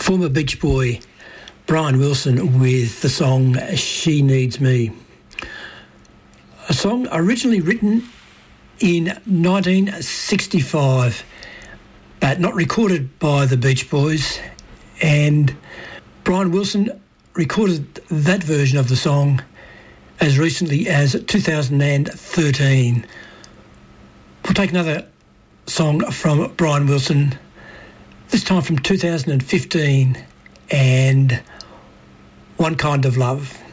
Former Beach Boy Brian Wilson with the song She Needs Me. A song originally written in 1965, but not recorded by the Beach Boys, and Brian Wilson recorded that version of the song as recently as 2013. We'll take another song from Brian Wilson, this time from 2015, and One Kind of Love.